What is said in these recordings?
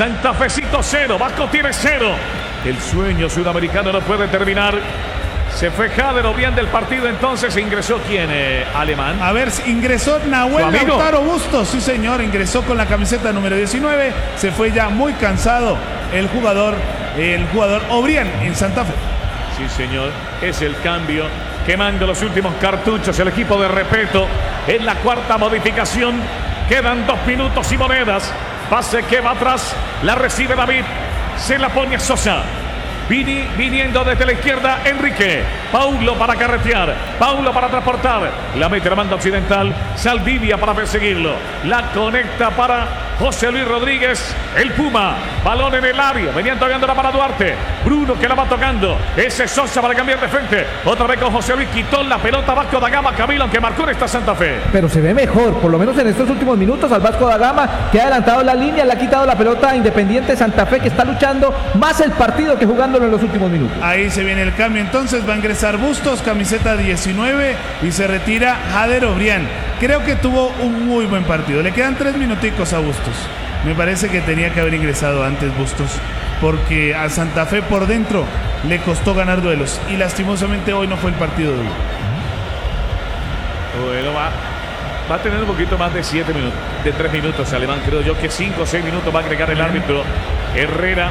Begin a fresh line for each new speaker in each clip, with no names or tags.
Santa Fecito 0, Vasco tiene 0. El sueño sudamericano no puede terminar. Se fue Jader Obrián del partido, entonces ingresó ¿quién? Alemán.
A ver, ingresó Nahuel Lautaro Bustos, sí señor, ingresó con la camiseta número 19, se fue ya muy cansado el jugador Obrián en Santa Fe.
Sí señor, es el cambio, quemando los últimos cartuchos el equipo de Repeto, en la cuarta modificación, quedan 2 minutos y monedas, pase que va atrás, la recibe David, se la pone a Sosa. Viniendo desde la izquierda, Enrique. Paulo para carretear. Paulo para transportar. La mete la banda occidental. Saldivia para perseguirlo. La conecta para José Luis Rodríguez. El Puma. Balón en el área. Venían tocándola para Duarte. Bruno que la va tocando. Ese Sosa para cambiar de frente. Otra vez con José Luis. Quitó la pelota Vasco da Gama. Camilo, que marcó en esta Santa Fe.
Pero se ve mejor, por lo menos en estos últimos minutos, al Vasco da Gama, que ha adelantado la línea, le ha quitado la pelota a Independiente Santa Fe, que está luchando más el partido que jugándolo en los últimos minutos.
Ahí se viene el cambio, entonces va a ingresar Bustos, camiseta 19, y se retira Jader Obrián. Creo que tuvo un muy buen partido. Le quedan 3 minuticos a Bustos. Me parece que tenía que haber ingresado antes Bustos, porque a Santa Fe por dentro le costó ganar duelos y lastimosamente hoy no fue el partido de hoy.
Bueno, va a tener un poquito más de 7 minutos, de 3 minutos Alemán, creo yo que 5 o 6 minutos va a agregar el árbitro Herrera.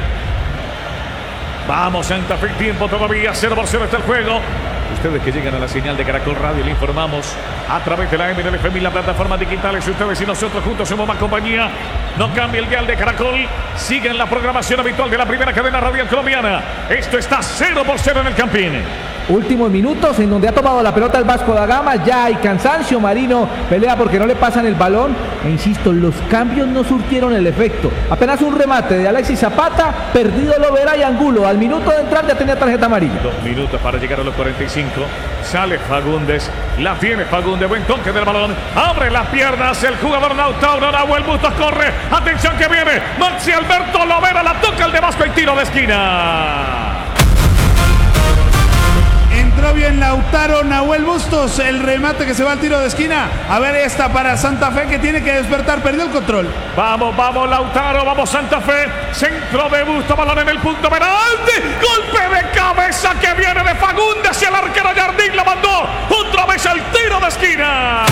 Vamos Santa Fe, tiempo todavía, 0-0 está el juego. Ustedes que llegan a la señal de Caracol Radio, le informamos a través de la MLFM y las plataformas digitales. Ustedes y nosotros juntos somos más compañía. No cambia el dial de Caracol. Siguen la programación habitual de la primera cadena radial colombiana. Esto está 0-0 en el Campín.
Últimos minutos en donde ha tomado la pelota el Vasco da Gama. Ya hay cansancio. Marino pelea porque no le pasan el balón. E insisto, los cambios no surtieron el efecto. Apenas un remate de Alexis Zapata. Perdido Lovera y Angulo. Al minuto de entrar ya tenía tarjeta amarilla.
2 minutos para llegar a los 45. Sale Fagundes. La tiene Fagundes. Buen toque del balón. Abre las piernas el jugador Lautaro. Nahuel Bustos corre. Atención que viene. Maxi Alberto Lovera. La toca el de Vasco y tiro de esquina.
Entró bien Lautaro, Nahuel Bustos, el remate que se va al tiro de esquina. A ver esta para Santa Fe que tiene que despertar, perdió el control.
Vamos Lautaro, vamos Santa Fe. Centro de Bustos, balón en el punto penalti. Golpe de cabeza que viene de Fagundes y el arquero Jardín la mandó. Otra vez al tiro de esquina.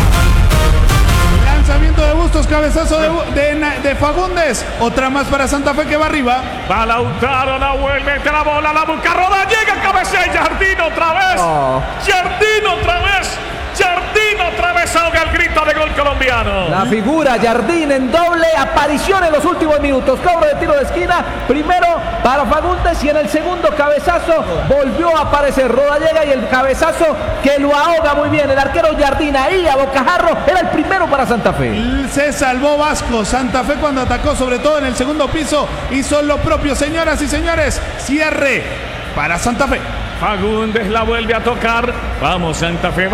Lanzamiento de Bustos, cabezazo de Fagundes. Otra más para Santa Fe que va arriba.
Va Lautaro, Nahuel, mete la bola, la busca, roda, llega, cabecea y Jardín otra vez. Jardín otra vez. Jardín otra vez ahoga el grito de gol colombiano.
La figura Jardín en doble aparición en los últimos minutos. Cobro de tiro de esquina. Primero para Fagundes y en el segundo cabezazo volvió a aparecer Rodallega y el cabezazo que lo ahoga muy bien el arquero Jardín ahí a bocajarro. Era el primero para Santa Fe.
Se salvó Vasco. Santa Fe cuando atacó sobre todo en el segundo piso hizo lo propio. Señoras y señores, cierre para Santa Fe.
Fagundes la vuelve a tocar. Vamos Santa Fe.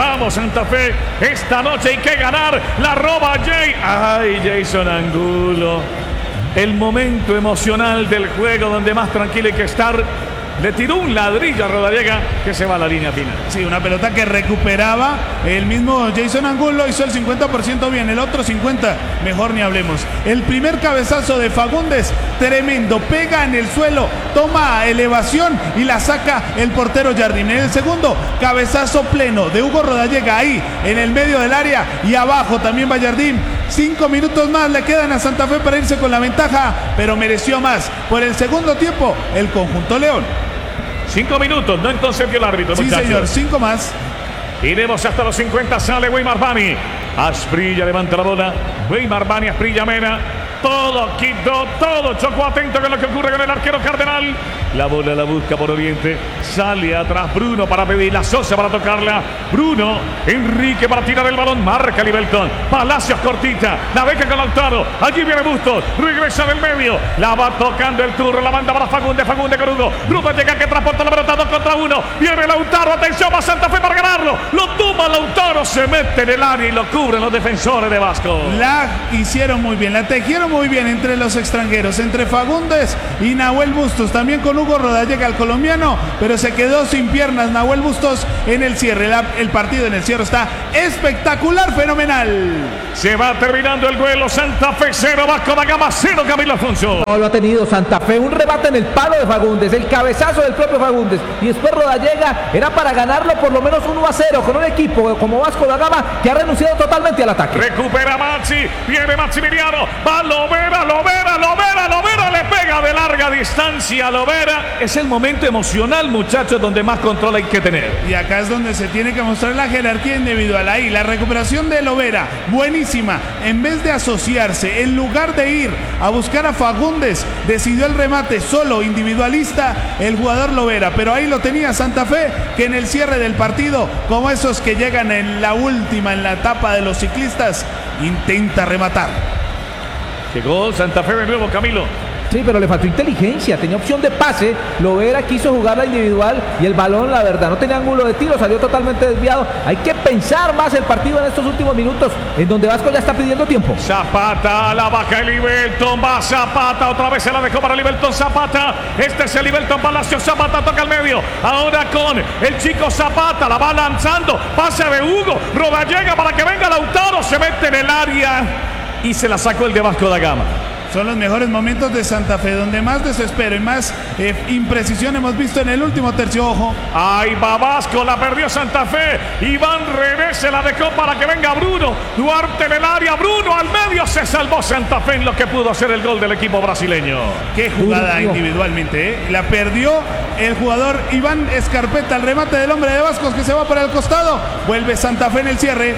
Esta noche hay que ganar. La roba Jason Angulo. El momento emocional del juego donde más tranquilo hay que estar. Le tiró un ladrillo a Rodallega que se va a la línea final.
Sí, una pelota que recuperaba el mismo Jason Angulo, hizo el 50% bien, el otro 50% mejor ni hablemos. El primer cabezazo de Fagundes, tremendo, pega en el suelo, toma elevación y la saca el portero Jardín. En el segundo, cabezazo pleno de Hugo Rodallega ahí en el medio del área y abajo también va Jardín. 5 minutos más le quedan a Santa Fe para irse con la ventaja, pero mereció más. Por el segundo tiempo, el conjunto León.
5 minutos, no entonces vio el árbitro.
Sí,
muchachos.
señor, 5 más.
Iremos hasta los 50, sale Weimar Bani. Asprilla levanta la bola. Weimar Bani, Asprilla Mena. Todo quitó, todo chocó, atento con lo que ocurre con el arquero Cardenal. La bola la busca por Oriente. Sale atrás Bruno para pedirla. Sosa para tocarla. Bruno. Enrique para tirar el balón. Marca Libelton. Palacios cortita. La beca con Lautaro. Allí viene Bustos. Regresa del medio. La va tocando el turno. La manda para Fagundes. Fagundes con Hugo. Rudo llega que transporta la pelota 2 contra 1. Viene Lautaro. Atención para Santa Fe para ganarlo. Lo toma Lautaro. Se mete en el área y lo cubren los defensores de Vasco.
La hicieron muy bien. La tejieron muy muy bien entre los extranjeros, entre Fagundes y Nahuel Bustos, también con Hugo Rodallega, el colombiano, pero se quedó sin piernas Nahuel Bustos en el cierre. El partido en el cierre está espectacular, fenomenal.
Se va terminando el duelo. Santa Fe 0, Vasco da Gama 0, Camilo Alfonso.
No lo ha tenido Santa Fe, un remate en el palo de Fagundes, el cabezazo del propio Fagundes, y después Rodallega era para ganarlo por lo menos 1-0 con un equipo como Vasco da Gama que ha renunciado totalmente al ataque.
Recupera Maxi, viene Maximiliano, va Lovera, le pega de larga distancia a Lovera. Es el momento emocional, muchachos, donde más control hay que tener.
Y acá es donde se tiene que mostrar la jerarquía individual. Ahí la recuperación de Lovera, buenísima. En vez de asociarse, en lugar de ir a buscar a Fagundes, decidió el remate solo, individualista, el jugador Lovera. Pero ahí lo tenía Santa Fe, que en el cierre del partido, como esos que llegan en la última, en la etapa de los ciclistas, intenta rematar.
Llegó Santa Fe de nuevo, Camilo.
Sí, pero le faltó inteligencia, tenía opción de pase, Lovera quiso jugar la individual y el balón, la verdad, no tenía ángulo de tiro, salió totalmente desviado. Hay que pensar más el partido en estos últimos minutos, en donde Vasco ya está pidiendo tiempo.
Zapata, la baja el Liberton, va Zapata, otra vez se la dejó para Liberton Zapata. Este es el Liberton Palacio, Zapata toca al medio, ahora con el chico Zapata, la va lanzando, pase de Hugo, Rodallega para que venga Lautaro, se mete en el área y se la sacó el de Vasco da Gama.
Son los mejores momentos de Santa Fe, donde más desespero y más imprecisión hemos visto en el último tercio. Ojo.
Ahí va Vasco, la perdió Santa Fe. Iván René se la dejó para que venga Bruno. Duarte en el área, Bruno al medio. Se salvó Santa Fe en lo que pudo hacer el gol del equipo brasileño.
Qué jugada individualmente, ¿eh? La perdió el jugador Iván Escarpeta, el remate del hombre de Vascos que se va para el costado. Vuelve Santa Fe en el cierre.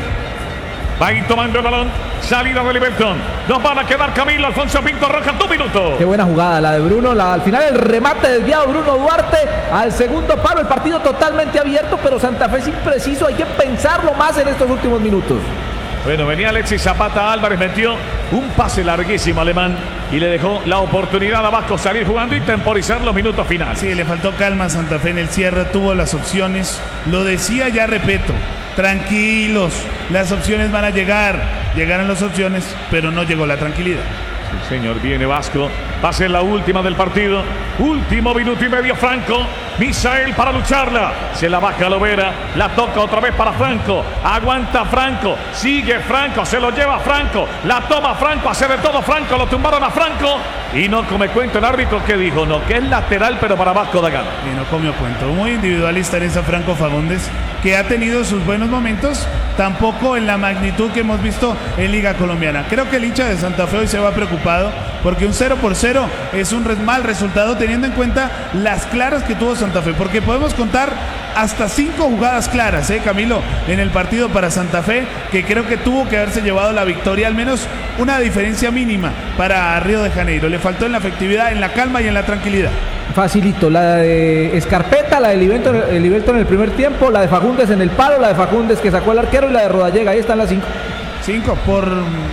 Va ahí tomando el balón, salida de Liberton. Nos van a quedar Camilo Alfonso Pinto Roja, 2 minutos.
Qué buena jugada la de Bruno, al final el remate desviado Bruno Duarte al segundo palo, el partido totalmente abierto, pero Santa Fe es impreciso, hay que pensarlo más en estos últimos minutos.
Bueno, venía Alexis Zapata, Álvarez metió un pase larguísimo alemán y le dejó la oportunidad a Vasco salir jugando y temporizar los minutos finales.
Sí, le faltó calma a Santa Fe en el cierre, tuvo las opciones, lo decía ya, repito, tranquilos, las opciones van a llegar, llegaron las opciones, pero no llegó la tranquilidad.
Sí, señor, viene Vasco, va a ser la última del partido, último minuto y medio Franco, Misael para lucharla, se la baja Lovera, la toca otra vez para Franco, aguanta Franco, sigue Franco, se lo lleva Franco, la toma Franco, hace de todo Franco, lo tumbaron a Franco y no come cuento el árbitro que dijo, no, que es lateral pero para Vasco da Gama.
Y no comió cuento, muy individualista en esa Franco Fagundes, que ha tenido sus buenos momentos, tampoco en la magnitud que hemos visto en Liga Colombiana. Creo que el hincha de Santa Fe hoy se va preocupado porque un 0-0 es un mal resultado teniendo en cuenta las claras que tuvo Santa Fe, porque podemos contar hasta 5 jugadas claras, Camilo, en el partido para Santa Fe, que creo que tuvo que haberse llevado la victoria, al menos una diferencia mínima para Río de Janeiro. Le faltó en la efectividad, en la calma y en la tranquilidad.
Facilito, la de Escarpeta, la de Liberton en el primer tiempo, la de Fagundes en el palo, la de Fagundes que sacó el arquero y la de Rodallega, ahí están las 5.
5 por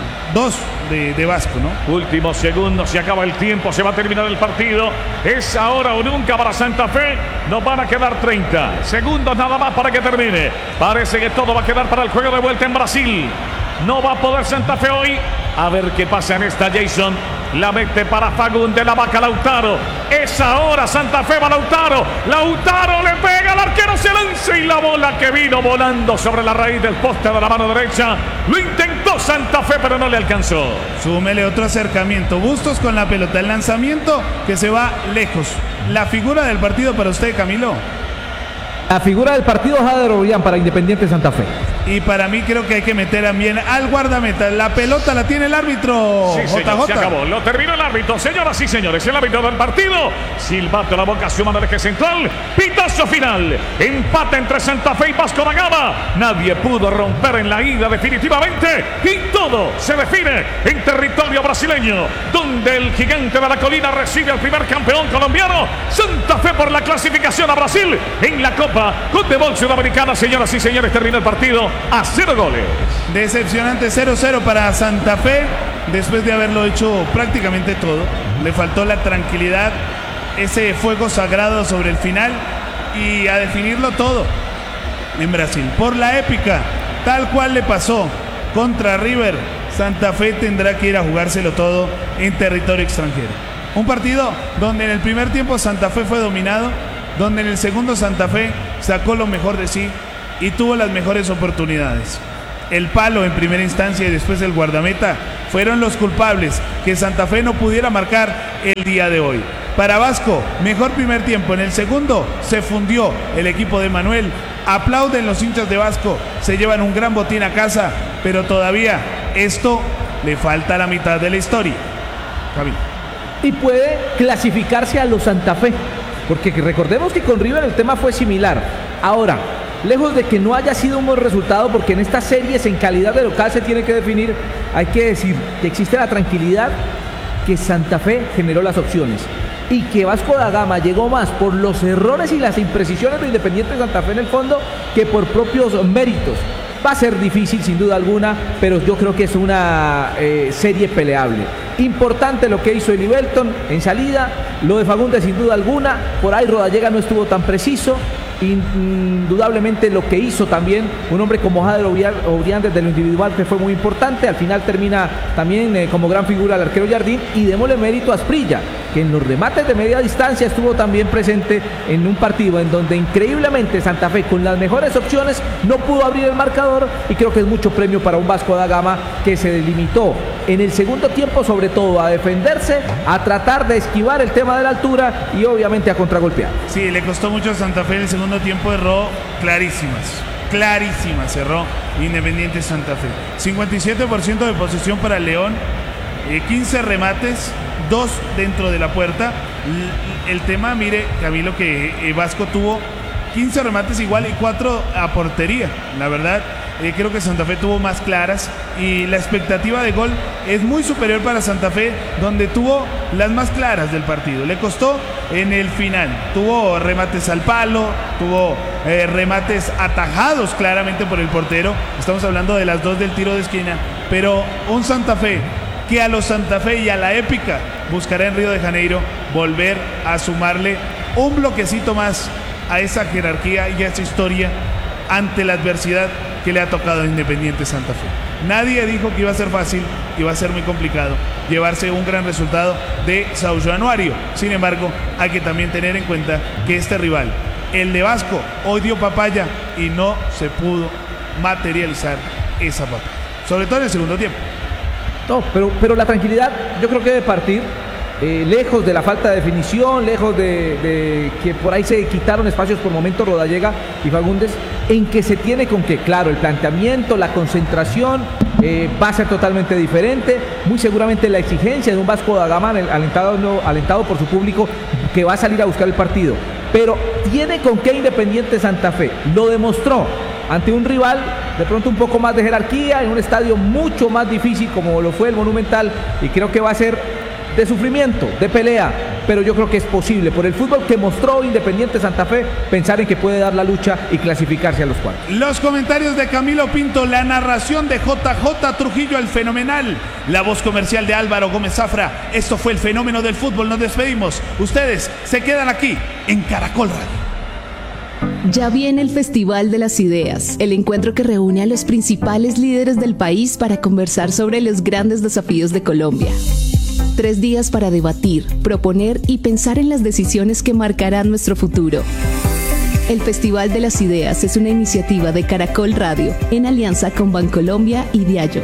2 de Vasco, ¿no?
Últimos segundos, se acaba el tiempo, se va a terminar el partido. Es ahora o nunca para Santa Fe. Nos van a quedar 30 segundos nada más para que termine. Parece que todo va a quedar para el juego de vuelta en Brasil. No va a poder Santa Fe hoy. A ver qué pasa en esta, Jason. La mete para Fagundes, la vaca Lautaro. Es ahora, Santa Fe va Lautaro. Lautaro le pega al arquero, se lanza y la bola que vino volando sobre la raíz del poste de la mano derecha. Lo intentó Santa Fe, pero no le alcanzó.
Súmele otro acercamiento. Bustos con la pelota. El lanzamiento que se va lejos. La figura del partido para usted, Camilo.
La figura del partido, Jader Ollán para Independiente Santa Fe.
Y para mí creo que hay que meter también al guardameta. La pelota la tiene el árbitro.
Sí, señor, se acabó. Lo terminó el árbitro. Señoras y señores, el árbitro del partido. Silbato a la boca, suma del eje central. Pitazo final. Empate entre Santa Fe y Vasco da Gama. Nadie pudo romper en la ida definitivamente. Y todo se define en territorio brasileño, donde el gigante de la colina recibe al primer campeón colombiano. Santa Fe por la clasificación a Brasil en la Copa Conmebol Sudamericana. Señoras y señores, termina el partido a 0 goles.
Decepcionante 0-0 para Santa Fe, después de haberlo hecho prácticamente todo. Le faltó la tranquilidad, ese fuego sagrado sobre el final y a definirlo todo en Brasil. Por la épica, tal cual le pasó contra River, Santa Fe tendrá que ir a jugárselo todo en territorio extranjero. Un partido donde en el primer tiempo Santa Fe fue dominado, donde en el segundo Santa Fe sacó lo mejor de sí y tuvo las mejores oportunidades. El palo en primera instancia y después el guardameta fueron los culpables que Santa Fe no pudiera marcar el día de hoy. Para Vasco, mejor primer tiempo. En el segundo se fundió el equipo de Manuel. Aplauden los hinchas de Vasco, se llevan un gran botín a casa, pero todavía esto le falta la mitad de la historia. Javi.
Y puede clasificarse a los Santa Fe, porque recordemos que con River el tema fue similar. Ahora, lejos de que no haya sido un buen resultado, porque en estas series en calidad de local se tiene que definir, hay que decir que existe la tranquilidad que Santa Fe generó las opciones y que Vasco da Gama llegó más por los errores y las imprecisiones de Independiente Santa Fe en el fondo que por propios méritos. Va a ser difícil sin duda alguna, pero yo creo que es una serie peleable. Importante lo que hizo Eli Belton en salida, lo de Fagundes sin duda alguna, por ahí Rodallega no estuvo tan preciso. Indudablemente lo que hizo también un hombre como Jader Obrián desde lo individual que fue muy importante. Al final termina también como gran figura el arquero Jardín, y démosle mérito a Asprilla, que en los remates de media distancia estuvo también presente en un partido en donde increíblemente Santa Fe con las mejores opciones no pudo abrir el marcador, y creo que es mucho premio para un Vasco da Gama que se limitó en el segundo tiempo sobre todo a defenderse, a tratar de esquivar el tema de la altura y obviamente a contragolpear.
Sí, le costó mucho a Santa Fe. En el segundo tiempo erró clarísimas cerró Independiente Santa Fe. 57% de posesión para el León, 15 remates, 2 dentro de la puerta. El tema, mire, Camilo, que Vasco tuvo 15 remates igual y 4 a portería. La verdad, creo que Santa Fe tuvo más claras y la expectativa de gol es muy superior para Santa Fe, donde tuvo las más claras del partido. Le costó en el final. Tuvo remates al palo, tuvo remates atajados claramente por el portero. Estamos hablando de las 2 del tiro de esquina. Pero un Santa Fe que a los Santa Fe y a la épica buscará en Río de Janeiro volver a sumarle un bloquecito más a esa jerarquía y a esa historia ante la adversidad que le ha tocado a Independiente Santa Fe. Nadie dijo que iba a ser fácil, iba a ser muy complicado llevarse un gran resultado de São Januario. Sin embargo, hay que también tener en cuenta que este rival, el de Vasco, hoy dio papaya y no se pudo materializar esa papaya, sobre todo en el segundo tiempo.
No, pero la tranquilidad yo creo que debe partir lejos de la falta de definición, lejos de que por ahí se quitaron espacios por momentos Rodallega y Fagundes, en que se tiene con que, claro, el planteamiento, la concentración va a ser totalmente diferente, muy seguramente la exigencia de un Vasco da Gama alentado por su público que va a salir a buscar el partido, pero tiene con qué Independiente Santa Fe, lo demostró ante un rival de pronto un poco más de jerarquía, en un estadio mucho más difícil como lo fue el Monumental, y creo que va a ser de sufrimiento, de pelea, pero yo creo que es posible, por el fútbol que mostró Independiente Santa Fe, pensar en que puede dar la lucha y clasificarse a los cuartos.
Los comentarios de Camilo Pinto, la narración de JJ Trujillo, el fenomenal, la voz comercial de Álvaro Gómez Zafra. Esto fue el fenómeno del fútbol, nos despedimos. Ustedes se quedan aquí en Caracol Radio.
Ya viene el Festival de las Ideas, el encuentro que reúne a los principales líderes del país para conversar sobre los grandes desafíos de Colombia. 3 días para debatir, proponer y pensar en las decisiones que marcarán nuestro futuro. El Festival de las Ideas es una iniciativa de Caracol Radio en alianza con Bancolombia y Diallo.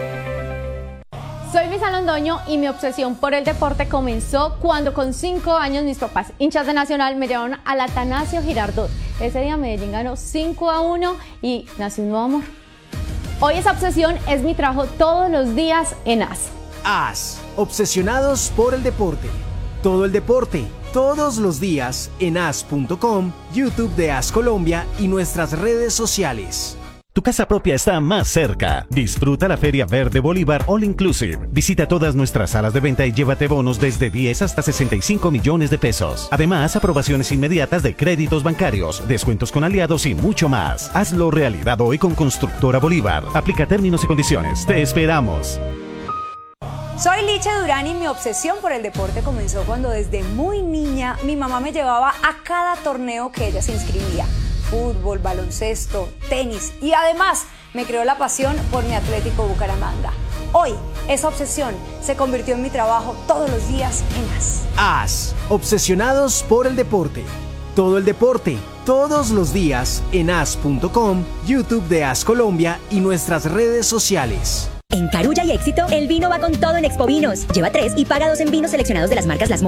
Soy Luisa Londoño y mi obsesión por el deporte comenzó cuando con 5 años mis papás, hinchas de Nacional, me llevaron al Atanasio Girardot. Ese día Medellín ganó 5-1 y nació un nuevo amor. Hoy esa obsesión es mi trabajo todos los días en AS.
AS, obsesionados por el deporte. Todo el deporte, todos los días en as.com, YouTube de AS Colombia y nuestras redes sociales.
Tu casa propia está más cerca. Disfruta la Feria Verde Bolívar All Inclusive. Visita todas nuestras salas de venta y llévate bonos desde 10 hasta 65 millones de pesos. Además, aprobaciones inmediatas de créditos bancarios, descuentos con aliados y mucho más. Hazlo realidad hoy con Constructora Bolívar. Aplica términos y condiciones. Te esperamos.
Soy Licha Durán y mi obsesión por el deporte comenzó cuando desde muy niña mi mamá me llevaba a cada torneo que ella se inscribía. Fútbol, baloncesto, tenis y además me creó la pasión por mi Atlético Bucaramanga. Hoy, esa obsesión se convirtió en mi trabajo todos los días en AS.
AS, obsesionados por el deporte. Todo el deporte, todos los días en as.com, YouTube de AS Colombia y nuestras redes sociales.
En Carulla y Éxito, el vino va con todo en Expo Vinos. Lleva 3 y paga 2 en vinos seleccionados de las marcas Las